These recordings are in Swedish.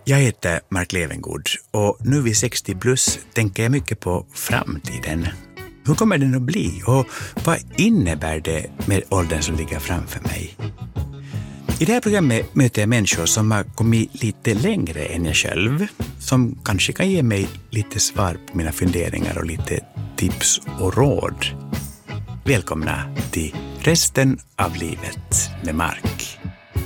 Jag heter Mark Levengood och nu vid 60 plus tänker jag mycket på framtiden. Hur kommer den att bli och vad innebär det med åldern som ligger framför mig? I det här programmet möter jag människor som har kommit lite längre än jag själv, som kanske kan ge mig lite svar på mina funderingar och lite tips och råd. Välkomna till Resten av livet med Mark.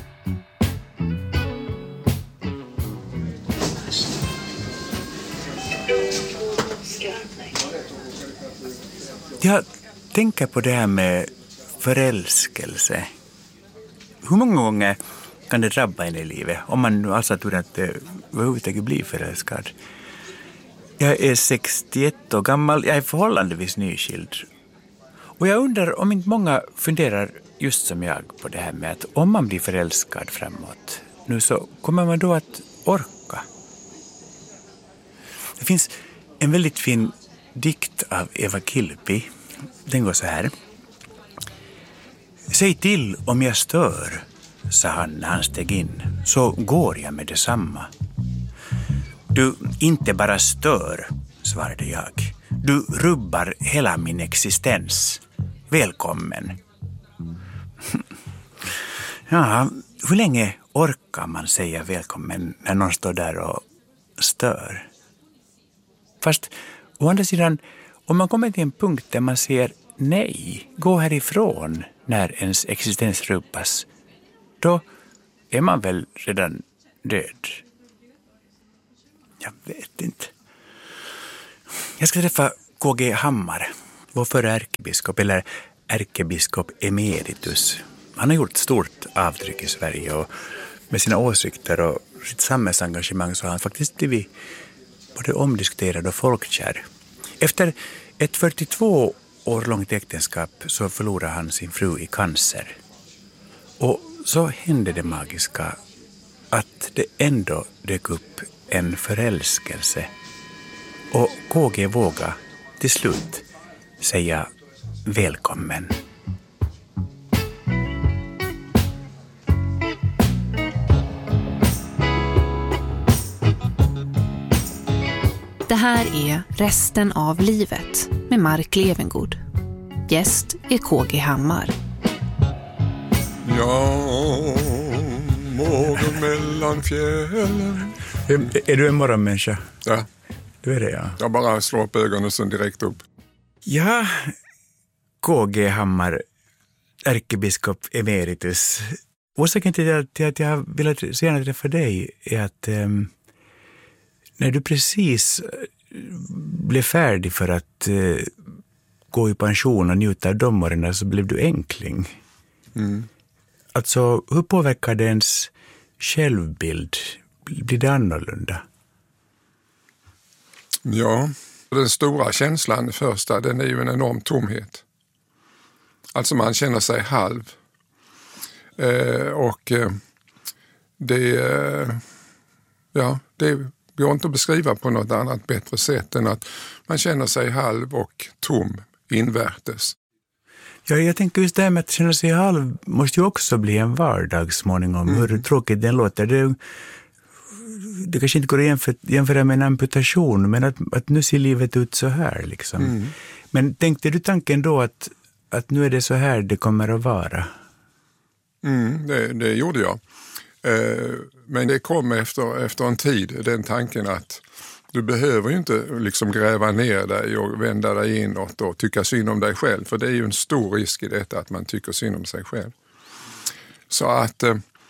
Jag tänker på det här med förälskelse. Hur många gånger kan det drabba en i livet om man nu alltså tror att det överhuvudtaget blir förälskad? Jag är 61 år gammal, jag är förhållandevis nyskild. Och jag undrar om inte många funderar just som jag på det här med att om man blir förälskad framåt, nu så kommer man då att orka. Det finns en väldigt fin dikt av Eva Kilpi. Den går så här. Säg till om jag stör, sa han när han steg in, så går jag med detsamma. Du inte bara stör, svarade jag. Du rubbar hela min existens. Välkommen. Ja, hur länge orkar man säga välkommen när någon står där och stör? Fast å andra sidan, om man kommer till en punkt där man säger nej, gå härifrån när ens existens rubbas, då är man väl redan död. Jag vet inte. Jag ska träffa KG Hammar, vår förre ärkebiskop, eller ärkebiskop emeritus. Han har gjort ett stort avtryck i Sverige och med sina åsikter och sitt samhällsengagemang så har han faktiskt blivit både omdiskuterad och folkkär. Efter ett 42 år långt äktenskap så förlorade han sin fru i cancer. Och så hände det magiska att det ändå dök upp en förälskelse. Och KG vågade till slut säga välkommen. Det här är Resten av livet med Mark Levengood. Gäst är KG Hammar. Ja, morgon mellan fjällen. Är du en morgonmänniska? Ja. Du är det, ja. Jag bara slår upp ögonen och sen direkt upp. Ja, KG Hammar, ärkebiskop emeritus. Orsaken till att jag vill så gärna träffa dig är att när du precis blev färdig för att gå i pension och njuta av de åren så blev du enkling. Mm. Alltså, hur påverkar det ens självbild? Blir det annorlunda? Ja, den stora känslan första, den är ju en enorm tomhet. Alltså man känner sig halv. Det går inte att beskriva på något annat bättre sätt än att man känner sig halv och tom invärtes. Ja, jag tänker just det här med att känna sig halv måste ju också bli en vardag småningom. Hur tråkigt den låter. Det kanske inte går att jämföra med en amputation, men att nu ser livet ut så här liksom. Men tänkte du tanken då att nu är det så här det kommer att vara? Det gjorde jag. Men det kom efter en tid, den tanken att du behöver ju inte liksom gräva ner dig och vända dig inåt och tycka synd om dig själv. För det är ju en stor risk i detta att man tycker synd om sig själv. Så att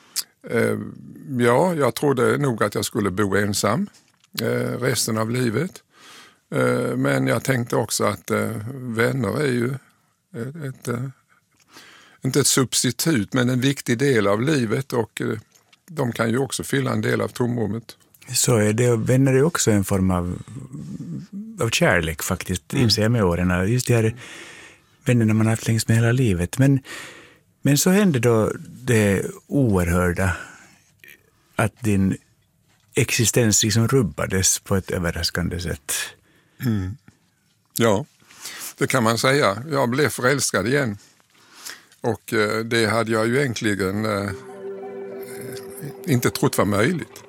jag trodde nog att jag skulle bo ensam resten av livet. Men jag tänkte också att vänner är ju inte ett substitut men en viktig del av livet och de kan ju också fylla en del av tomrummet. Så är det, och vänner är också en form av kärlek faktiskt, inser jag med åren. Just det här vännerna man har haft längs med hela livet. Men så hände då det oerhörda att din existens liksom rubbades på ett överraskande sätt. Ja, det kan man säga. Jag blev förälskad igen. Och det hade jag ju egentligen inte trott var möjligt.